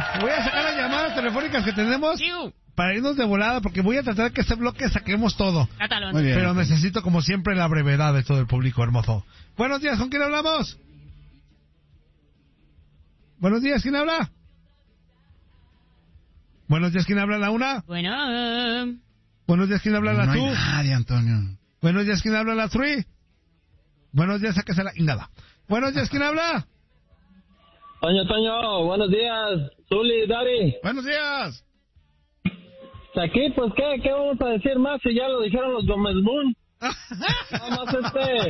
Voy a sacar las llamadas telefónicas que tenemos para irnos de volada, porque voy a tratar de que este bloque saquemos todo. Muy bien. Pero necesito, como siempre, la brevedad de todo el público hermoso. Buenos días, ¿con quién hablamos? Buenos días, ¿quién habla? Buenos días, ¿quién habla la una? Bueno. Buenos días, ¿quién habla la No two? hay nadie, Antonio. Buenos días, ¿quién habla la three? Buenos días, sáquese la ingada. Buenos días, ¿quién habla? Toño, buenos días. Zuli, Dari. Buenos días. Aquí, pues, ¿qué vamos a decir más si ya lo dijeron los Gómez Moon? Nada más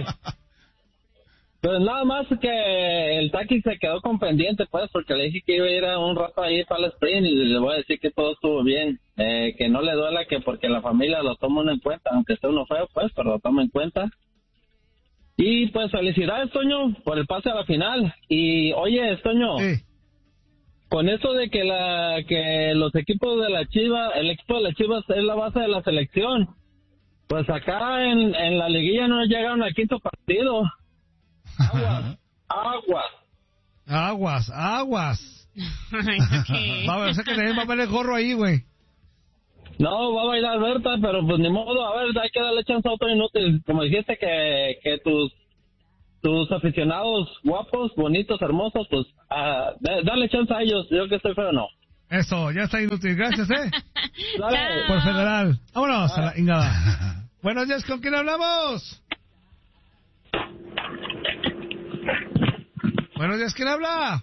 pues nada más que el Taki se quedó con pendiente, pues, porque le dije que iba a ir a un rato ahí para el sprint y le voy a decir que todo estuvo bien. Que no le duela que porque la familia lo toma uno en cuenta, aunque esté uno feo, pues, pero lo toma en cuenta. Y pues felicidades, Toño, por el pase a la final. Y oye, Toño, Sí. con eso de que los equipos de la Chivas, el equipo de la Chivas es la base de la selección, pues acá en la liguilla no llegaron al quinto partido. Aguas. ¿Qué? Va a ver, o sea que también va a ver el gorro ahí, güey. No, va a bailar Berta, pero pues ni modo, a ver, hay que darle chance a otro inútil. Como dijiste que tus aficionados guapos, bonitos, hermosos, pues dale chance a ellos, yo que estoy feo, no. Eso, ya está inútil, gracias, Dale. por federal. Vámonos a la ingada. Buenos días, ¿con quién hablamos? Buenos días, ¿quién habla?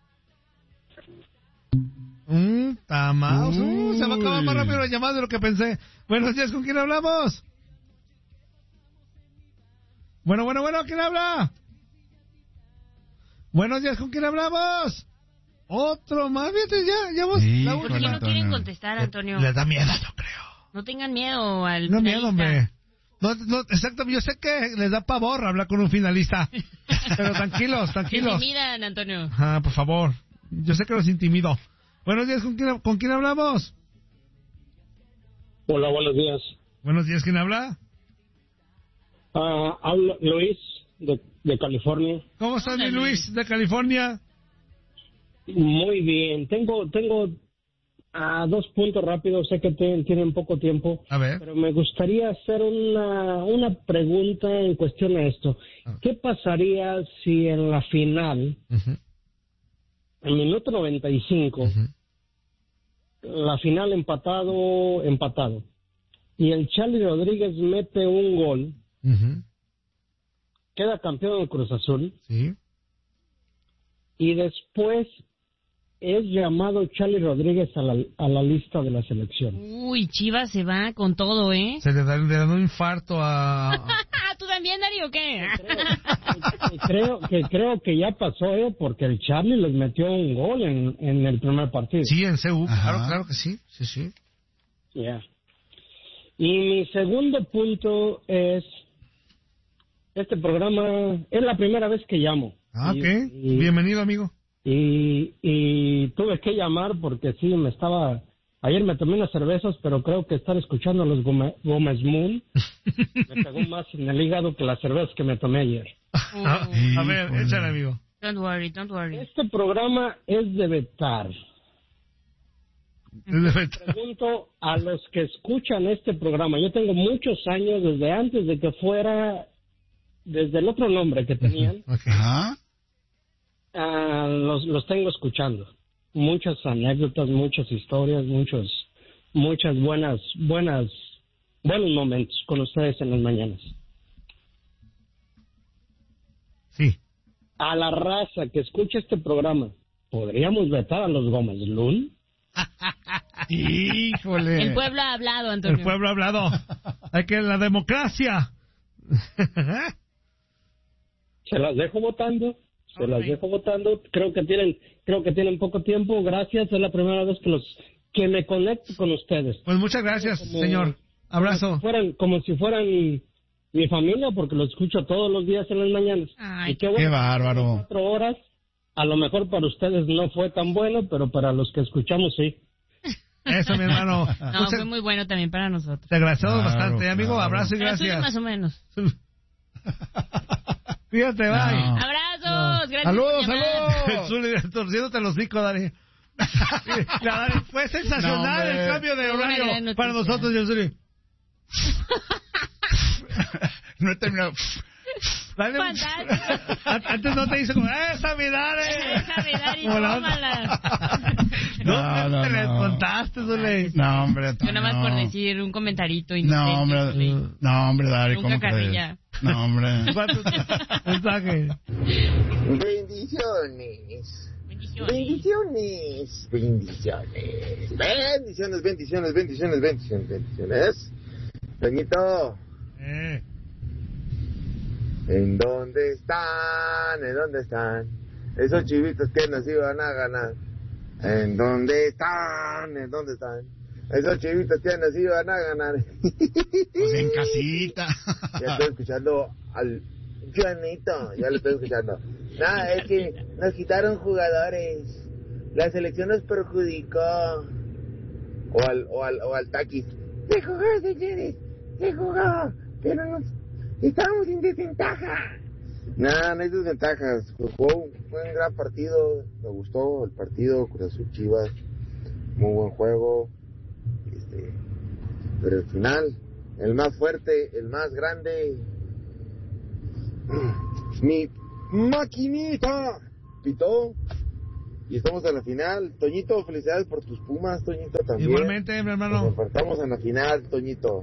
Tamaos. Se va a acabar más rápido la llamada de lo que pensé. Buenos días, ¿con quién hablamos? Bueno, ¿quién habla? Buenos días, ¿con quién hablamos? Otro más, fíjate, ya vos. Sí, ¿Por qué no quieren contestar, Antonio? Les da miedo, yo creo. No tengan miedo al No finalista. miedo, hombre. No, exacto, yo sé que les da pavor hablar con un finalista. Pero tranquilos. Se intimidan, Antonio. Por favor. Yo sé que los intimido. Buenos días, ¿con quién hablamos? Hola, buenos días. Buenos días, ¿quién habla? Habla Luis de California. ¿Cómo estás, mi Hola, Luis, de California? Muy bien. Tengo 2 puntos rápidos. Sé que tienen poco tiempo. A ver. Pero me gustaría hacer una pregunta en cuestión a esto. ¿Qué pasaría si en la final, en minuto 95, la final empatado, y el Charlie Rodríguez mete un gol, queda campeón del Cruz Azul, Sí. y después es llamado Charlie Rodríguez a la lista de la selección? Uy, Chivas se va con todo, ¿eh? Se le da un infarto a... ¿Tú también, Darío, o qué? Creo que ya pasó, porque el Charlie les metió un gol en el primer partido. Sí, en CU, Ajá. claro que sí. Sí. Ya. Y mi segundo punto es, este programa es la primera vez que llamo. Ok. Bienvenido, amigo. Y tuve que llamar porque sí, ayer me tomé unas cervezas, pero creo que estar escuchando a los Gómez Moon me pegó más en el hígado que las cervezas que me tomé ayer. A ver, échale, amigo. Don't worry. Este programa es de vetar. Pregunto a los que escuchan este programa. Yo tengo muchos años, desde antes de que fuera, desde el otro nombre que tenían, Ajá. los tengo escuchando. Muchas anécdotas, muchas historias, muchas buenos momentos con ustedes en las mañanas. Sí. A la raza que escucha este programa, ¿podríamos vetar a los Gómez Lún? Híjole. El pueblo ha hablado, Antonio. El pueblo ha hablado. Hay que la democracia. Se las dejo votando. Creo que tienen poco tiempo. Gracias. Es la primera vez que me conecto con ustedes. Pues muchas gracias, señor. Abrazo. Como si fueran mi familia, porque lo escucho todos los días en las mañanas. Ay, Y qué bueno, qué bárbaro. 4 horas. A lo mejor para ustedes no fue tan bueno, pero para los que escuchamos sí. Eso, mi hermano. no, fue muy bueno también para nosotros. Te agradecemos bastante, amigo. Claro. Abrazo y Para suyo gracias. más o menos. Cuídate, bye. Abrazos, gracias. Saludos, por llamar. saludos. Zuli, torciéndote los hocico, Dani. Fue sensacional No, el cambio de Fue una gran horario noticia. para nosotros, yo soy. No he terminado. Dale, Fantástico. antes no te hizo como, ¡esa mi Dale! Esa vida y Como la tómala. No, te les contaste, Zule. No, hombre. Yo nada más por decir un comentarito inocente. No, hombre. Zuli. No, hombre, Dari, Nunca ¿cómo crees? carrilla. No, hombre. ¿Cuántos mensajes? Bendiciones. Bendiciones. Bendiciones. Toñito, ¿en dónde están? Esos chivitos que nos iban a ganar. ¿En dónde están? Esos chivitos que nos iban a ganar. Pues en casita. Ya estoy escuchando al Juanito, ya lo estoy escuchando. Nada, es que nos quitaron jugadores. La selección nos perjudicó. O al Taquis. Se jugó, señores, se jugó, pero estábamos en desventaja. Nada, no hay desventajas. Fue un gran partido, me gustó el partido, Cruz Azul Chivas, muy buen juego. Pero al final, el más fuerte, el más grande, mi maquinita pitó y estamos en la final. Toñito, felicidades por tus Pumas, Toñito, también. Igualmente, mi Nos hermano. enfrentamos en la final, Toñito.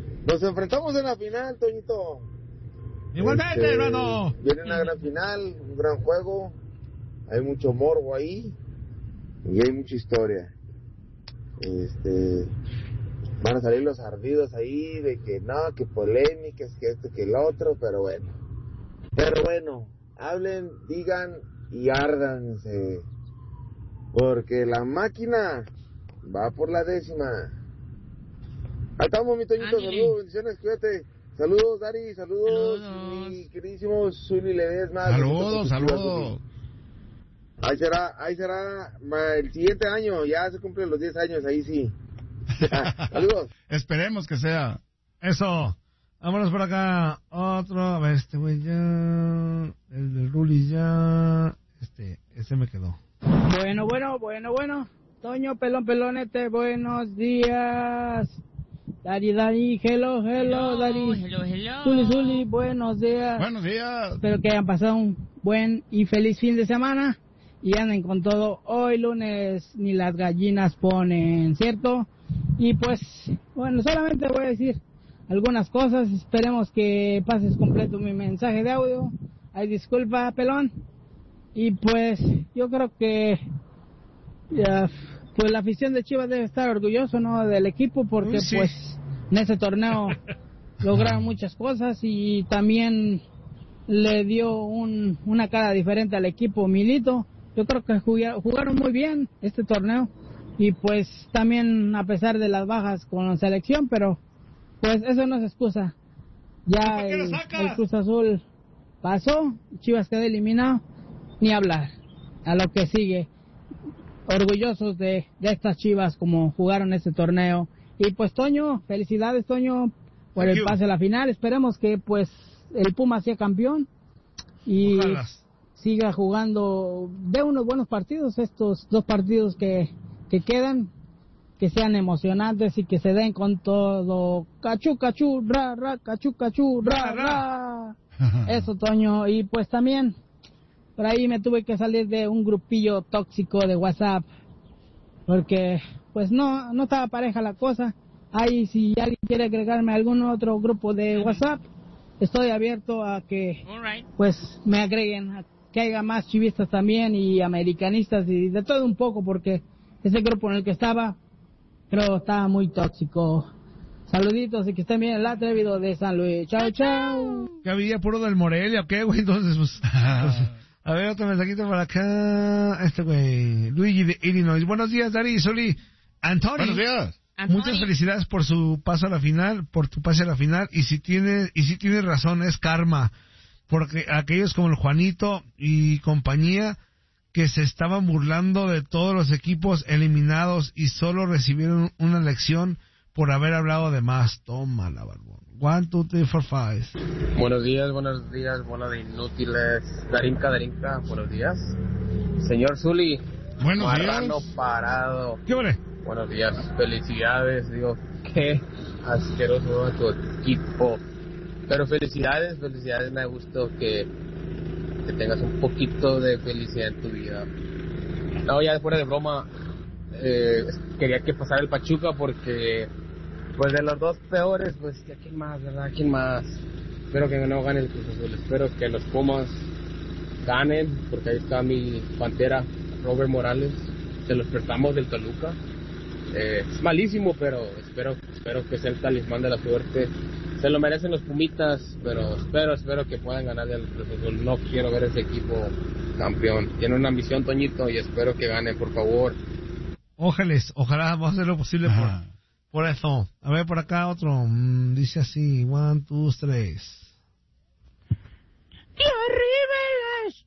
Igualmente, hermano. Viene una gran final, un gran juego. Hay mucho morbo ahí y hay mucha historia. Van a salir los ardidos ahí de que no, que polémicas, que esto, que el otro, pero bueno, hablen, digan y árdanse, porque la máquina va por la 10ª. Ahí estamos, mi Toñito, Ándale. saludos, bendiciones, cuídate. Saludos, Dari, saludos. Saludos. Mi queridísimo Zuli Ledesma. Saludos. Ahí será el siguiente año, ya se cumplen los 10 años, ahí sí. Saludos. Esperemos que sea. Eso. Vámonos por acá. Otro. A ver, este güey ya. El del Ruli ya. Ese me quedó. Bueno. Toño, pelonete, buenos días. Dari, hello, Dari. Hello. Zuli, buenos días. Buenos días. Espero que hayan pasado un buen y feliz fin de semana y anden con todo. Hoy lunes ni las gallinas ponen, ¿cierto? Y pues, bueno, solamente voy a decir algunas cosas. Esperemos que pases completo mi mensaje de audio. Ay, disculpa, pelón. Y pues, yo creo que pues la afición de Chivas debe estar orgulloso, ¿no?, del equipo, porque Sí. pues en ese torneo lograron muchas cosas y también le dio una cara diferente al equipo Milito. Yo creo que jugaron muy bien este torneo y pues también a pesar de las bajas con la selección, pero pues eso no es excusa. Ya ¿Por qué lo el sacas? Cruz Azul pasó, Chivas quedó eliminado, ni hablar, a lo que sigue. Orgullosos de estas Chivas como jugaron este torneo. Y pues Toño, felicidades Toño por Thank el you. pase a la final. Esperemos que pues el Puma sea campeón y Ojalá. siga jugando de unos buenos partidos, estos 2 partidos que quedan, que sean emocionantes y que se den con todo. Cachú, ra, cachú, ra. Eso, Toño. Y pues también por ahí me tuve que salir de un grupillo tóxico de WhatsApp porque pues no estaba pareja la cosa. Ahí si alguien quiere agregarme a algún otro grupo de WhatsApp, estoy abierto a que All right. pues me agreguen, a que haya más chivistas también y americanistas y de todo un poco, porque ese grupo en el que estaba creo estaba muy tóxico. Saluditos y que estén bien. El atrevido de San Luis. Chao. ¿Que había puro del Morelia o qué, güey? Entonces, pues. A ver, otro mensajito por acá. Güey. Luigi de Illinois. Buenos días, Dari, Soli. Antonio. Buenos días. Muchas felicidades por su paso a la final, por tu pase a la final. Y si tiene razón, es karma. Porque aquellos como el Juanito y compañía que se estaban burlando de todos los equipos eliminados y solo recibieron una lección por haber hablado de más. Toma la barbón. 1, 2, 3, 4, 5. Buenos días, bola de inútiles. Darinka, buenos días. Señor Zuli, Buenos Marrano días. parado. ¿Qué vale? Buenos días, felicidades. Digo, qué asqueroso es tu equipo. Pero felicidades, me gustó que tengas un poquito de felicidad en tu vida. No, ya fuera de broma, quería que pasara el Pachuca porque, pues de los dos peores, pues, ¿a quién más, verdad? ¿Quién más? Espero que no gane el Cruz Azul, espero que los Pumas ganen, porque ahí está mi pantera, Robert Morales, se los prestamos del Toluca. Es malísimo, pero espero que sea el talismán de la suerte. Se lo merecen los Pumitas, pero espero que puedan ganar el Cruz Azul. No quiero ver ese equipo campeón. Tiene una ambición, Toñito, y espero que gane, por favor. Ojalá vamos a hacer lo posible por eso. A ver, por acá otro. Dice así, 1, 2, 3. ¡Y arriba las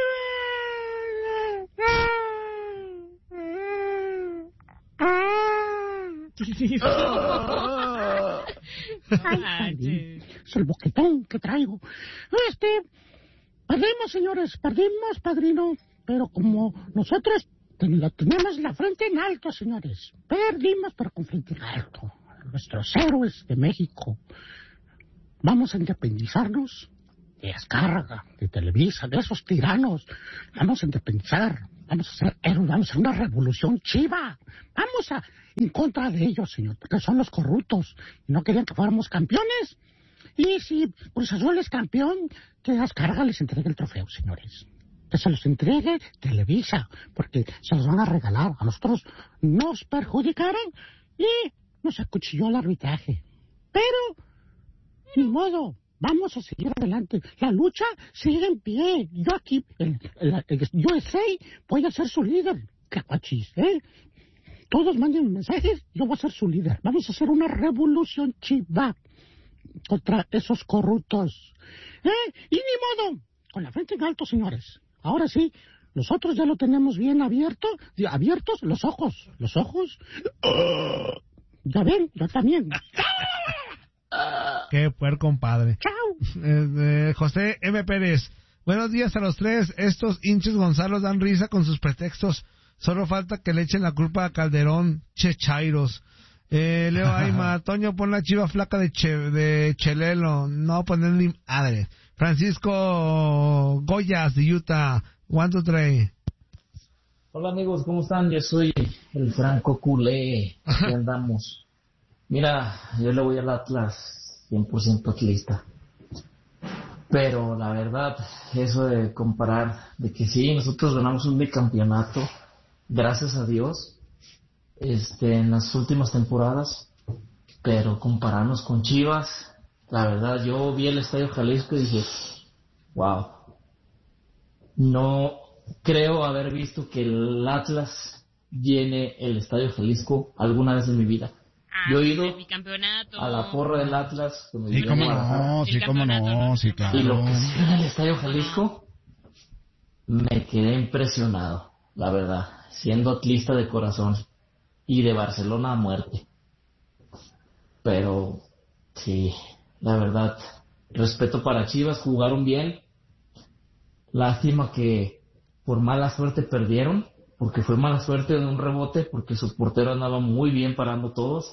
chivas! ¡Ay, padrín! Es el boquetón que traigo. Perdimos, señores, perdimos, padrino. Pero como nosotros tenemos la frente en alto, señores. Perdimos, pero con frente en alto. Nuestros héroes de México. Vamos a independizarnos de Azcárraga, de Televisa, de esos tiranos. Vamos a independizar. Vamos a ser héroes, vamos a hacer una revolución chiva. Vamos a en contra de ellos, señor, porque son los corruptos. Y no querían que fuéramos campeones. Y si Cruz Azul es campeón, que Azcárraga les entregue el trofeo, señores. Que se los entregue Televisa, porque se los van a regalar. A nosotros nos perjudicaron y nos acuchilló el arbitraje. Pero, ni modo, vamos a seguir adelante. La lucha sigue en pie. Yo aquí, en USA, voy a ser su líder. Caguachis, Todos manden mensajes, yo voy a ser su líder. Vamos a hacer una revolución chiva contra esos corruptos. Y ni modo, con la frente en alto, señores. Ahora sí, nosotros ya lo tenemos bien abiertos los ojos. Los ojos. Ya ven, yo también. Qué puerco, compadre. Chao. José M. Pérez. Buenos días a los tres. Estos hinches Gonzalo dan risa con sus pretextos. Solo falta que le echen la culpa a Calderón, chechairos. Leo Aima, Toño, pon la chiva flaca de Chelelo. No poner ni madre. Francisco Goyas de Utah. 1, 2, 3. Hola amigos, ¿cómo están? Yo soy el Franco Culé. Aquí andamos. Mira, yo le voy al Atlas 100% atlista. Pero la verdad, eso de comparar, de que sí, nosotros ganamos un bicampeonato, gracias a Dios, en las últimas temporadas, pero compararnos con Chivas, la verdad, yo vi el Estadio Jalisco y dije, wow, no creo haber visto que el Atlas llene el Estadio Jalisco alguna vez en mi vida. Yo he ido a la porra del Atlas. Sí, cómo no, sí, claro. Y lo que se vio en el Estadio Jalisco, me quedé impresionado, la verdad, siendo atlista de corazón y de Barcelona a muerte. Pero, sí, la verdad, respeto para Chivas, jugaron bien. Lástima que por mala suerte perdieron, porque fue mala suerte de un rebote, porque su portero andaba muy bien parando todos.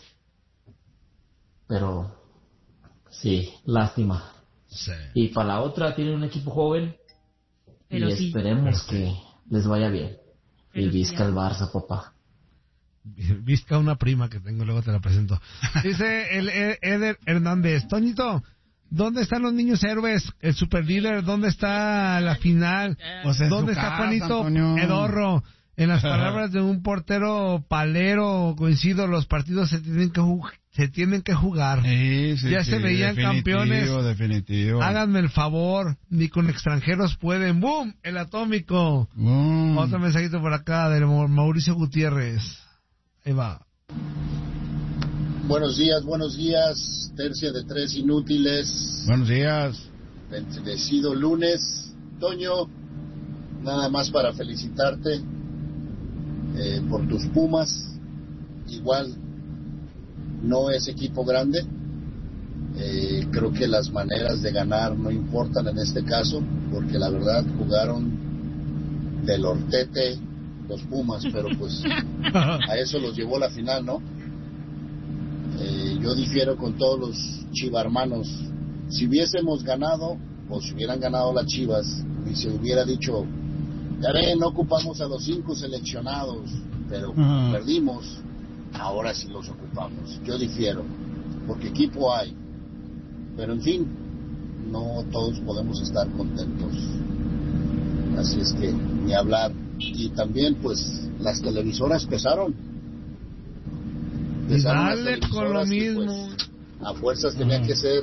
Pero, sí, lástima. Sí. Y para la otra tienen un equipo joven, Pero y sí. esperemos que les vaya bien. Pero Y visca sí, el Barça, papá. Vizca una prima que tengo, luego te la presento. Dice el Eder Hernández. Toñito, ¿dónde están los niños héroes? El superlíder, ¿dónde está la final? Pues en ¿Dónde su está casa, Juanito Antonio. Edorro? En las palabras de un portero palero, coincido, los partidos se tienen que jugar. Sí, Ya se veían campeones. Definitivo. Háganme el favor, ni con extranjeros pueden. ¡Boom! El atómico. Otro mensajito por acá de Mauricio Gutiérrez. Ahí va. Buenos días, tercia de tres inútiles. Buenos días. Bendecido lunes. Toño, nada más para felicitarte por tus Pumas. Igual, no es equipo grande. Creo que las maneras de ganar no importan en este caso, porque la verdad jugaron del hortete los Pumas, pero pues a eso los llevó la final, ¿no? Yo difiero con todos los chivarmanos. Si hubiésemos ganado, o si hubieran ganado las Chivas, y se hubiera dicho, ya ven, no ocupamos a los 5 seleccionados, pero perdimos, ahora sí los ocupamos. Yo difiero, porque equipo hay, pero en fin, no todos podemos estar contentos. Así es que, ni hablar. Y también, pues, las televisoras pesaron. Y dale con lo mismo. Pues, a fuerzas tenía que ser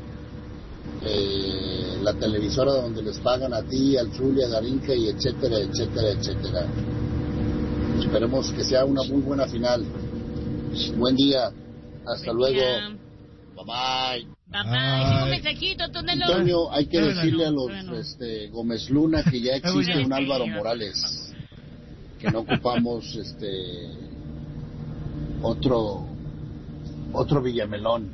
la televisora donde les pagan a ti, al Zuli, a Darinka y etcétera, etcétera, etcétera. Esperemos que sea una muy buena final. Buen día. Hasta luego. Bye bye. Papá, un mensajito, Tonelo. Antonio, hay que decirle a los Gómez Luna que ya existe un Álvaro Morales, que no ocupamos otro Villamelón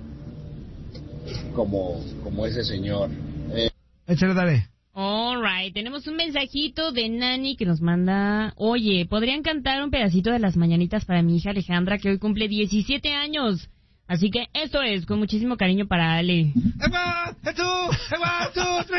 como ese señor. Échale, dale. Alright, tenemos un mensajito de Nani que nos manda: oye, ¿podrían cantar un pedacito de las mañanitas para mi hija Alejandra, que hoy cumple 17 años? Así que esto es con muchísimo cariño para Ale. ¡Eva! ¡Tú! ¡Eva! ¡Tú!